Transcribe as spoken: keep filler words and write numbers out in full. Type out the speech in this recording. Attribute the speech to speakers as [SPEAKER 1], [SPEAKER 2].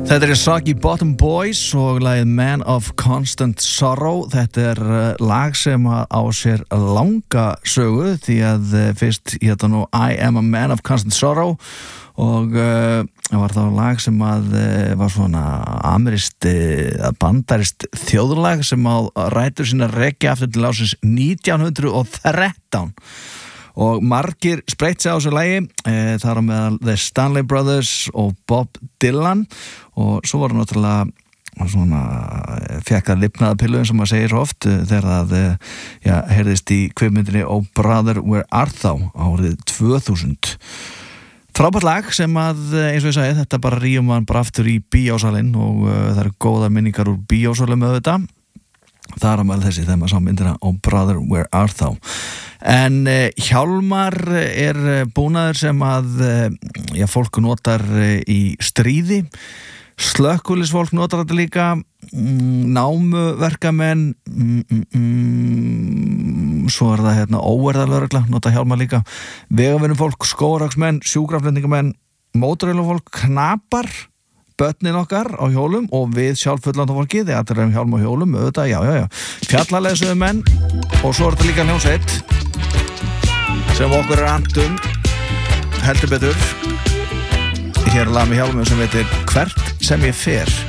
[SPEAKER 1] Þetta er Soggy Bottom Boys og lagið Man of Constant Sorrow. Þetta er lag sem á sér langa sögu því að fyrst hérna nú I Am a Man of Constant Sorrow og uh, var þá lag sem að uh, var svona amerist uh, bandarist þjóðlag sem á rætur sína rekja aftur til ásins nítján hundruð og þrettán og margir spreytt sig á þessu lagi e, þar á meðal The Stanley Brothers og Bob Dylan og svo var náttúrulega svona fekk að lifnaða pillu eins og maður segir oft þegar það ja, heyrðist í kvikmyndinni Oh Brother Where Art Thou árið tvö þúsund. Frábært lag sem að eins og ég sagði þetta bara ríum mann bara aftur í bíósalinn og uh, það eru góða minningar úr bíósalinn með þetta. Það er að maður þessi þegar maður sá myndina Oh Brother Where Art Thou. En uh, hjálmar er búnaður sem að uh, já, fólk notar uh, í stríði, slökkviliðsfólk notar þetta líka, mm, námuverkamenn, mm, mm, mm, svo er það hérna óerðalögregla, nota hjálmar líka, vegavinnum fólk, skóraksmenn, sjúkraflutningamenn, mótorhjólafólk, knapar, börnin okkar á hjólum og við sjálffullanda fólki, þegar allir erum hjálm á hjólum, auðvitað, já, já, já, fjallalessuðu menn og svo er þetta líka hljómsveit sem okkur er andum heldur betur hér er lag með hjálmum sem heitir Hvert sem ég fer.